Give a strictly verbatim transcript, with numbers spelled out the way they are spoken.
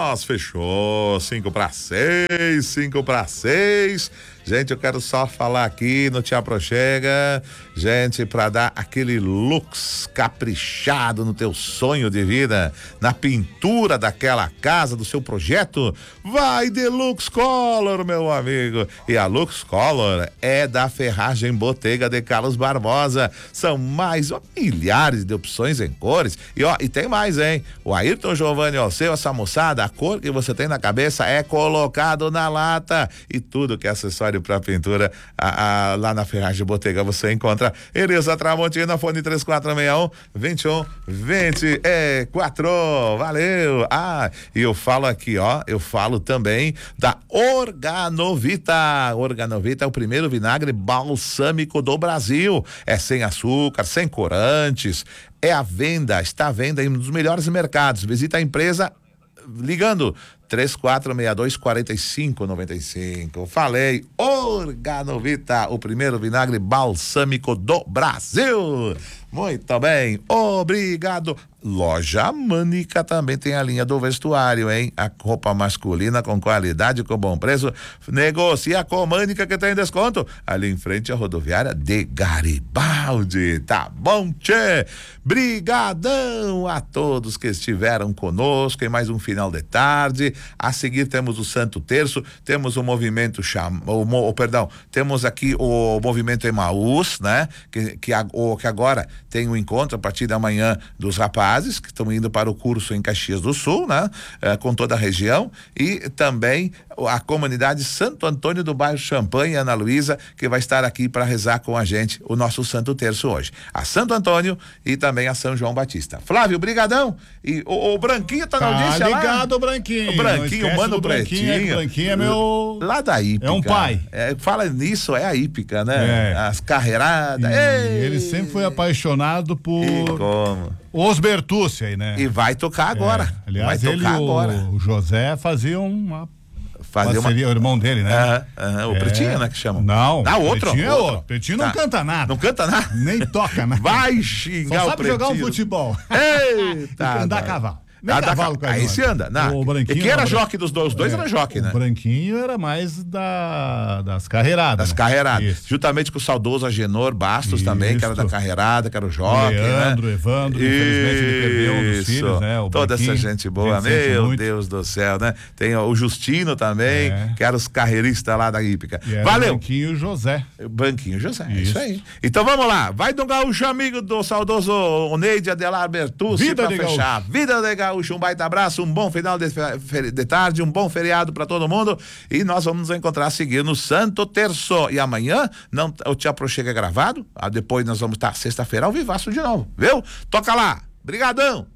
nós. Fechou. Cinco para seis, cinco para seis. Gente, eu quero só falar aqui no Tia Prochega, gente, para dar aquele looks caprichado no teu sonho de vida, na pintura daquela casa, do seu projeto, vai de Lux Color, meu amigo. E a Lux Color é da Ferragem Botega de Carlos Barbosa. São mais ó, milhares de opções em cores. E ó, e tem mais, hein? O Ayrton Giovanni Alceu, essa moçada, a cor que você tem na cabeça é colocado na lata. E tudo que é acessório para pintura a, a, lá na Ferragem Botega você encontra. Elisa Tramontina, fone três quatro seis um, dois um dois quatro. Valeu. Ah, e eu falo aqui, ó, eu falo também da Organovita. Organovita é o primeiro vinagre balsâmico do Brasil. É sem açúcar, sem corantes. É à venda, está à venda em um dos melhores mercados. Visita a empresa ligando três quatro seis dois, quatro cinco nove cinco. Falei, Organovita, o primeiro vinagre balsâmico do Brasil. Muito bem, obrigado. Loja Mânica também tem a linha do vestuário, hein? A roupa masculina com qualidade, com bom preço. Negocia com Mânica que tem desconto. Ali em frente à rodoviária de Garibaldi. Tá bom, tchê? Brigadão a todos que estiveram conosco em mais um final de tarde. A seguir temos o Santo Terço, temos o movimento cham... o, o perdão, temos aqui o movimento Emaús, né? Que, que, o, que agora tem um encontro a partir da manhã dos rapazes que estão indo para o curso em Caxias do Sul, né? É, com toda a região, e também a comunidade Santo Antônio do bairro Champanhe, Ana Luísa, que vai estar aqui para rezar com a gente o nosso Santo Terço hoje. A Santo Antônio e também a São João Batista. Flávio, brigadão. E o, o Branquinho tá na audiência tá lá? ligado, Branquinho. O Branquinho, mano, Branquinho. É, Branquinho é meu... Lá da Hípica. É um pai. É, fala nisso, é a Hípica, né? É. As carreiradas. E ele sempre foi apaixonado por... E como? Os Bertucci aí, né? E vai tocar agora. É. Aliás, vai ele tocar e agora. O José faziam uma Fazer parceria, uma... o irmão dele, né? Aham, aham, o É. Pretinho, né, que chamam. Não, Dá outro. Pretinho é outro. outro. Pretinho não Tá. canta nada. Não canta nada? Nem toca nada. Vai xingar Só o sabe Pretinho. jogar um futebol. Eita. E andar a vai. cavalo. Nem Ah, cavalo, da... cara. Aí se anda. Não. O Branquinho E quem era não, joque dos dois? Os dois é, era joque, né? O Branquinho era mais da, das carreiradas. Das né? carreiradas. Isso. Juntamente com o saudoso Agenor Bastos também, que era da Isso. carreirada, que era o joque, Leandro, né? Evandro, infelizmente ele perdeu um dos Isso. filhos, né? O Toda Branquinho, essa gente boa, gente sente meu muito. Deus do céu, né? Tem ó, o Justino também, É. que era os carreiristas lá da Hípica. E era Valeu! o Branquinho e o José. Banquinho José, é Isso. isso aí. Então vamos lá, vai do gaúcho amigo do saudoso Oneide Adelar Bertucci Vida pra de fechar. Vida de gaúcho, um baita abraço, um bom final de, fe- de tarde, um bom feriado pra todo mundo, e nós vamos nos encontrar a seguir no Santo Terço. E amanhã, não, o Tia Prochega gravado, ah, depois nós vamos estar sexta-feira ao vivaço de novo, viu? Toca lá, brigadão!